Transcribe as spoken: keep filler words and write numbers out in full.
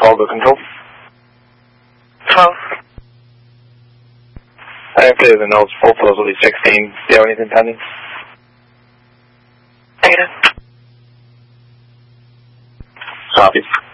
Volvo Control. Hello? I have to the notes, full flows will be sixteen. Do you have anything pending? Negative. Copy.